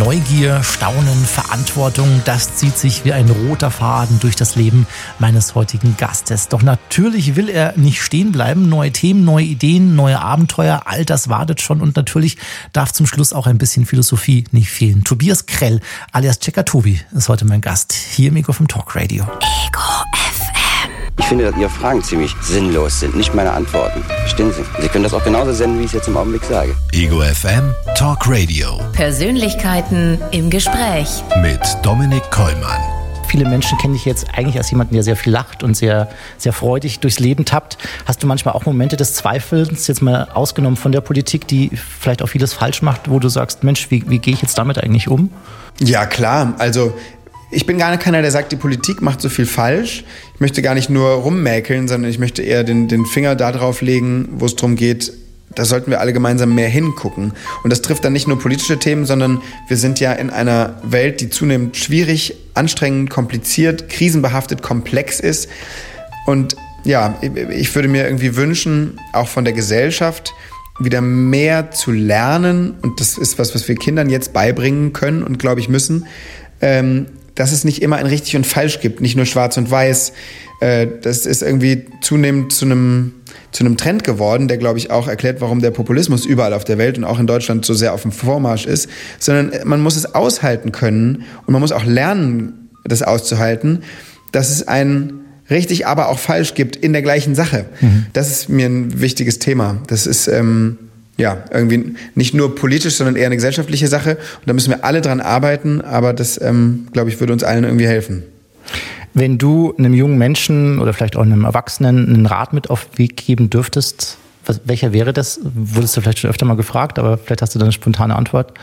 Neugier, Staunen, Verantwortung, das zieht sich wie ein roter Faden durch das Leben meines heutigen Gastes. Doch natürlich will er nicht stehen bleiben. Neue Themen, neue Ideen, neue Abenteuer, all das wartet schon. Und natürlich darf zum Schluss auch ein bisschen Philosophie nicht fehlen. Tobias Krell, alias Checker Tobi, ist heute mein Gast hier im Ego FM Talk Radio. Ego FM. Ich finde, dass Ihre Fragen ziemlich sinnlos sind, nicht meine Antworten. Verstehen Sie? Sie können das auch genauso senden, wie ich es jetzt im Augenblick sage. Ego FM Talk Radio. Persönlichkeiten im Gespräch. Mit Dominik Kollmann. Viele Menschen kenne ich jetzt eigentlich als jemanden, der sehr viel lacht und sehr, sehr freudig durchs Leben tappt. Hast du manchmal auch Momente des Zweifels, jetzt mal ausgenommen von der Politik, die vielleicht auch vieles falsch macht, wo du sagst, Mensch, wie gehe ich jetzt damit eigentlich um? Ja, klar. Also ich bin gar keiner, der sagt, die Politik macht so viel falsch. Ich möchte gar nicht nur rummäkeln, sondern ich möchte eher den Finger da drauf legen, wo es darum geht, da sollten wir alle gemeinsam mehr hingucken. Und das trifft dann nicht nur politische Themen, sondern wir sind ja in einer Welt, die zunehmend schwierig, anstrengend, kompliziert, krisenbehaftet, komplex ist. Und ja, ich würde mir irgendwie wünschen, auch von der Gesellschaft, wieder mehr zu lernen. Und das ist was wir Kindern jetzt beibringen können und, glaube ich, müssen, dass es nicht immer ein richtig und falsch gibt, nicht nur schwarz und weiß. Das ist irgendwie zunehmend zu einem Trend geworden, der, glaube ich, auch erklärt, warum der Populismus überall auf der Welt und auch in Deutschland so sehr auf dem Vormarsch ist. Sondern man muss es aushalten können und man muss auch lernen, das auszuhalten, dass es ein richtig, aber auch falsch gibt in der gleichen Sache. Mhm. Das ist mir ein wichtiges Thema. Das ist irgendwie nicht nur politisch, sondern eher eine gesellschaftliche Sache. Und da müssen wir alle dran arbeiten, aber das, glaube ich, würde uns allen irgendwie helfen. Wenn du einem jungen Menschen oder vielleicht auch einem Erwachsenen einen Rat mit auf den Weg geben dürftest, welcher wäre das? Wurdest du vielleicht schon öfter mal gefragt, aber vielleicht hast du da eine spontane Antwort.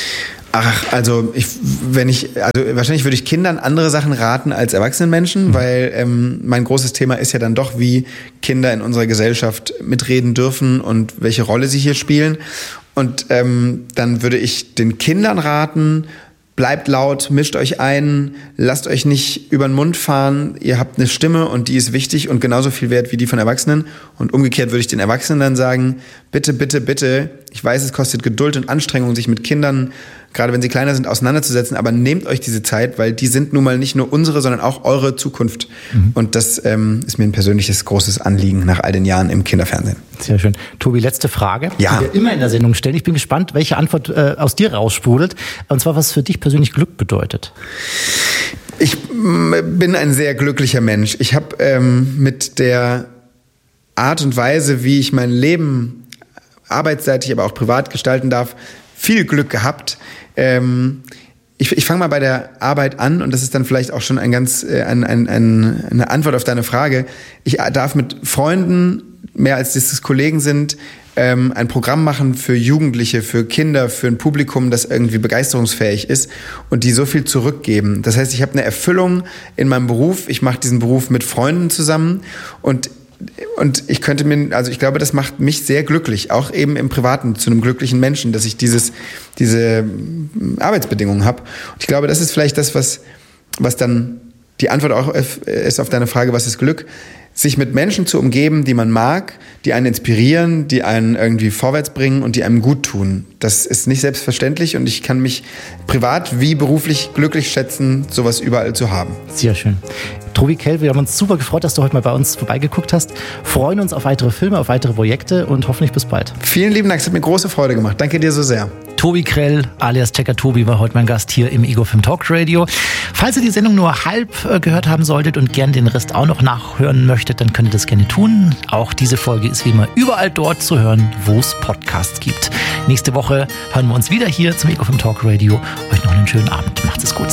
Wahrscheinlich würde ich Kindern andere Sachen raten als erwachsenen Menschen, weil mein großes Thema ist ja dann doch, wie Kinder in unserer Gesellschaft mitreden dürfen und welche Rolle sie hier spielen. Und dann würde ich den Kindern raten, bleibt laut, mischt euch ein, lasst euch nicht über den Mund fahren. Ihr habt eine Stimme und die ist wichtig und genauso viel wert wie die von Erwachsenen. Und umgekehrt würde ich den Erwachsenen dann sagen, bitte, bitte, bitte, ich weiß, es kostet Geduld und Anstrengung, sich mit Kindern, gerade wenn sie kleiner sind, auseinanderzusetzen, aber nehmt euch diese Zeit, weil die sind nun mal nicht nur unsere, sondern auch eure Zukunft. Mhm. Und das ist mir ein persönliches, großes Anliegen nach all den Jahren im Kinderfernsehen. Sehr schön. Tobi, letzte Frage, ja, die wir immer in der Sendung stellen. Ich bin gespannt, welche Antwort aus dir raussprudelt. Und zwar, was für dich persönlich Glück bedeutet. Ich bin ein sehr glücklicher Mensch. Ich habe mit der Art und Weise, wie ich mein Leben arbeitsseitig, aber auch privat gestalten darf, viel Glück gehabt. Ich fange mal bei der Arbeit an und das ist dann vielleicht auch schon eine Antwort auf deine Frage. Ich darf mit Freunden, mehr als das Kollegen sind, ein Programm machen für Jugendliche, für Kinder, für ein Publikum, das irgendwie begeisterungsfähig ist und die so viel zurückgeben. Das heißt, ich habe eine Erfüllung in meinem Beruf. Ich mache diesen Beruf mit Freunden zusammen und ich glaube, das macht mich sehr glücklich, auch eben im Privaten zu einem glücklichen Menschen, dass ich diese Arbeitsbedingungen habe. Und ich glaube, das ist vielleicht das, was dann die Antwort auch ist auf deine Frage, was ist Glück? Sich mit Menschen zu umgeben, die man mag, die einen inspirieren, die einen irgendwie vorwärts bringen und die einem gut tun. Das ist nicht selbstverständlich und ich kann mich privat wie beruflich glücklich schätzen, sowas überall zu haben. Sehr schön. Tobi Krell, wir haben uns super gefreut, dass du heute mal bei uns vorbeigeguckt hast. Freuen uns auf weitere Filme, auf weitere Projekte und hoffentlich bis bald. Vielen lieben Dank, es hat mir große Freude gemacht. Danke dir so sehr. Tobi Krell, alias Checker Tobi, war heute mein Gast hier im Ego FM Talk Radio. Falls ihr die Sendung nur halb gehört haben solltet und gern den Rest auch noch nachhören möchtet, dann könnt ihr das gerne tun. Auch diese Folge ist wie immer überall dort zu hören, wo es Podcasts gibt. Nächste Woche hören wir uns wieder hier zum Ego FM Talk Radio. Euch noch einen schönen Abend. Macht's es gut.